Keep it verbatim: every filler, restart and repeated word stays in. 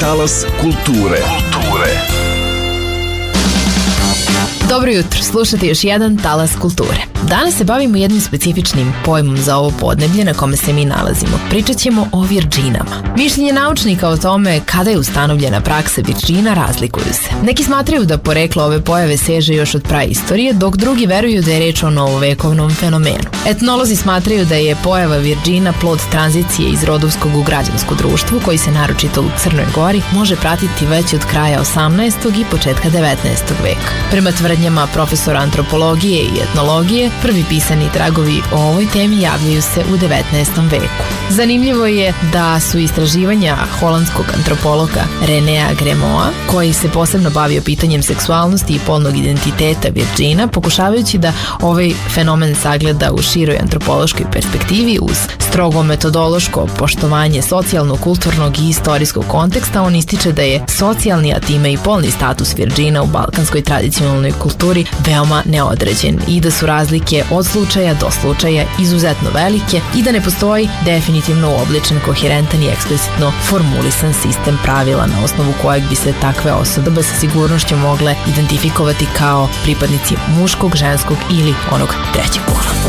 talas kulture. Kulture. Dobro jutro, slušate još jedan talas kulture. Danas se bavimo jednim specifičnim pojmom za ovo podneblje na kome se mi nalazimo. Pričat ćemo o virdžinama. Mišljenje naučnika o tome kada je ustanovljena praksa virdžina razlikuju se. Neki smatraju da poreklo ove pojave seže još od praistorije, dok drugi veruju da je reč o novovekovnom fenomenu. Etnolozi smatraju da je pojava virdžina plod tranzicije iz rodovskog u građansko društvo, koji se naročito u Crnoj Gori može pratiti već od kraja osamnaestog i početka devetnaestog veka. Prema tvrdnjama profesora antropologije i etnologije, prvi pisani tragovi o ovoj temi javljaju se u devetnaestom veku. Zanimljivo je da su istraživanja holandskog antropologa Renea Gremoa, koji se posebno bavio pitanjem seksualnosti i polnog identiteta virdžina, pokušavajući da ovaj fenomen sagleda u široj antropološkoj perspektivi uz strogo metodološko poštovanje socijalno-kulturnog i istorijskog konteksta. On ističe da je socijalni, a time i polni status virdžina u balkanskoj tradicionalnoj kulturi veoma neodređen i da su razlike od slučaja do slučaja izuzetno velike i da ne postoji definitivno uobličen, koherentan i eksplicitno formulisan sistem pravila na osnovu kojeg bi se takve osobe sa sigurnošću mogle identifikovati kao pripadnici muškog, ženskog ili onog trećeg pola.